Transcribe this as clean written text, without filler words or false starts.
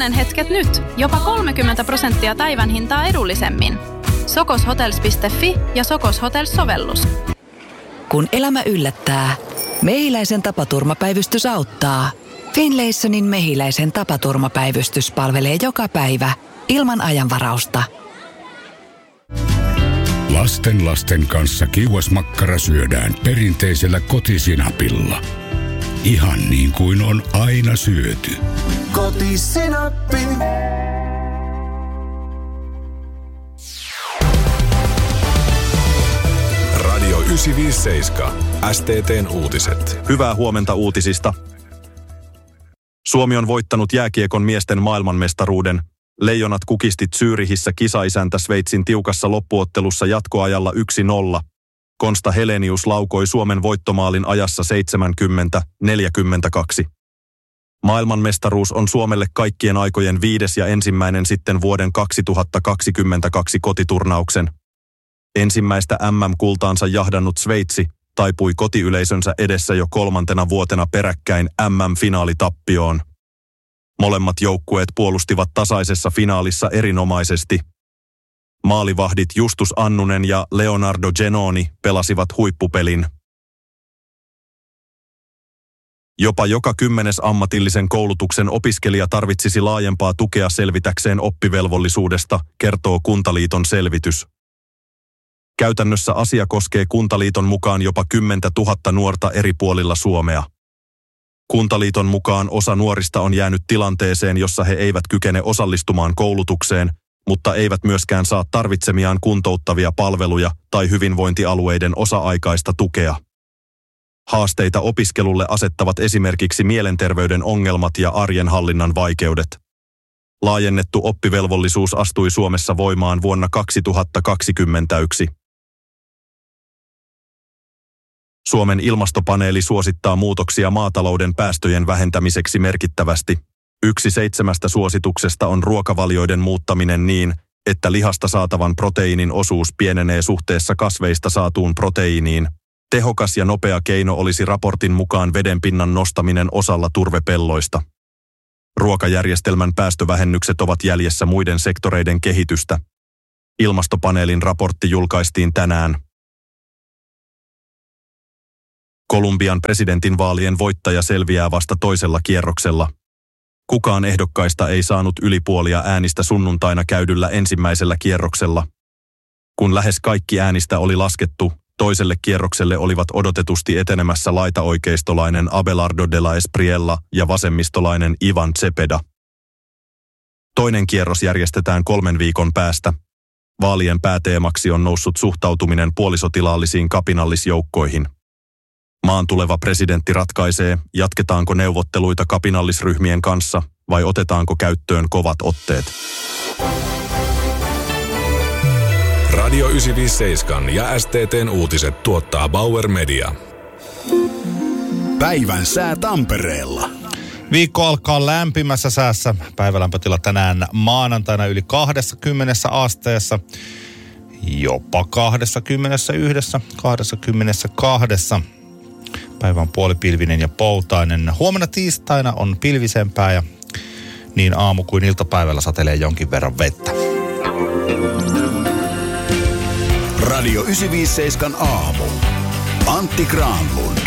onnenhetket nyt, jopa 30% päivän hintaa edullisemmin. Sokoshotels.fi ja Sokos Hotels-sovellus. Kun elämä yllättää, Mehiläisen tapaturmapäivystys auttaa. Finlaysonin Mehiläisen tapaturmapäivystys palvelee joka päivä ilman ajanvarausta. Lasten kanssa kiuasmakkara syödään perinteisellä kotisinapilla. Ihan niin kuin on aina syöty. Kotisinappi. Radio 957. STT:n uutiset. Hyvää huomenta uutisista. Suomi on voittanut jääkiekon miesten maailmanmestaruuden. Leijonat kukisti Zürichissä kisaisäntä Sveitsin tiukassa loppuottelussa jatkoajalla 1-0. Konsta Helenius laukoi Suomen voittomaalin ajassa 70-42. Maailmanmestaruus on Suomelle kaikkien aikojen 5. ja ensimmäinen sitten vuoden 2022 kotiturnauksen. Ensimmäistä MM-kultaansa jahdannut Sveitsi taipui kotiyleisönsä edessä jo 3. vuotena peräkkäin MM-finaalitappioon. Molemmat joukkueet puolustivat tasaisessa finaalissa erinomaisesti. Maalivahdit Justus Annunen ja Leonardo Genoni pelasivat huippupelin. Jopa joka 10. ammatillisen koulutuksen opiskelija tarvitsisi laajempaa tukea selvitäkseen oppivelvollisuudesta, kertoo Kuntaliiton selvitys. Käytännössä asia koskee Kuntaliiton mukaan jopa 10 000 nuorta eri puolilla Suomea. Kuntaliiton mukaan osa nuorista on jäänyt tilanteeseen, jossa he eivät kykene osallistumaan koulutukseen, mutta eivät myöskään saa tarvitsemiaan kuntouttavia palveluja tai hyvinvointialueiden osa-aikaista tukea. Haasteita opiskelulle asettavat esimerkiksi mielenterveyden ongelmat ja arjen hallinnan vaikeudet. Laajennettu oppivelvollisuus astui Suomessa voimaan vuonna 2021. Suomen ilmastopaneeli suosittaa muutoksia maatalouden päästöjen vähentämiseksi merkittävästi. Yksi 7 suosituksesta on ruokavalioiden muuttaminen niin, että lihasta saatavan proteiinin osuus pienenee suhteessa kasveista saatuun proteiiniin. Tehokas ja nopea keino olisi raportin mukaan vedenpinnan nostaminen osalla turvepelloista. Ruokajärjestelmän päästövähennykset ovat jäljessä muiden sektoreiden kehitystä. Ilmastopaneelin raportti julkaistiin tänään. Kolumbian presidentinvaalien voittaja selviää vasta toisella kierroksella. Kukaan ehdokkaista ei saanut yli puolia äänistä sunnuntaina käydyllä ensimmäisellä kierroksella. Kun lähes kaikki äänistä oli laskettu, toiselle kierrokselle olivat odotetusti etenemässä laitaoikeistolainen Abelardo de la Espriella ja vasemmistolainen Ivan Cepeda. Toinen kierros järjestetään 3 viikon päästä. Vaalien pääteemaksi on noussut suhtautuminen puolisotilaallisiin kapinallisjoukkoihin. Maan tuleva presidentti ratkaisee, jatketaanko neuvotteluita kapinallisryhmien kanssa vai otetaanko käyttöön kovat otteet. Radio 957 ja STT:n uutiset tuottaa Bauer Media. Päivän sää Tampereella. Viikko alkaa lämpimässä säässä. Päivälämpötila tänään maanantaina yli 20 asteessa. Jopa 21, 22. Päivä on puolipilvinen ja poutainen. Huomenna tiistaina on pilvisempää ja niin aamu kuin iltapäivällä satelee jonkin verran vettä. Radio 957 aamu. Antti Granlund.